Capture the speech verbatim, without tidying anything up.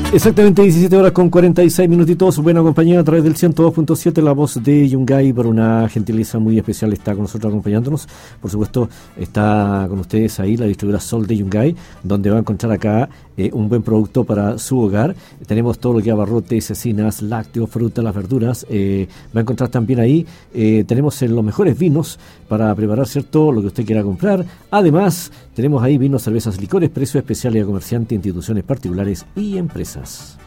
Exactamente diecisiete horas con cuarenta y seis minutitos. Buena compañía a través del ciento dos punto siete. La voz de Yungay, por una gentileza muy especial, está con nosotros acompañándonos. Por supuesto, está con ustedes ahí la distribuidora Sol de Yungay, donde va a encontrar acá eh, un buen producto para su hogar. Tenemos todo lo que es abarrotes, cecinas, lácteos, frutas, las verduras. Eh, va a encontrar también ahí, eh, tenemos eh, los mejores vinos para preparar, ¿cierto?, lo que usted quiera comprar. Además, tenemos ahí vinos, cervezas, licores, precios especiales a comerciantes, instituciones particulares y empresas.